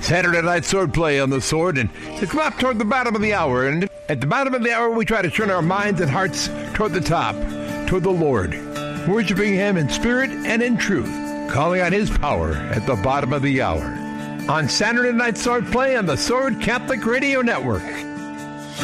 Saturday night sword play on the sword, and it's come up toward the bottom of the hour. And at the bottom of the hour, we try to turn our minds and hearts toward the top, toward the Lord, worshiping Him in spirit and in truth, calling on His power at the bottom of the hour. On Saturday night sword play on the Sword Catholic Radio Network.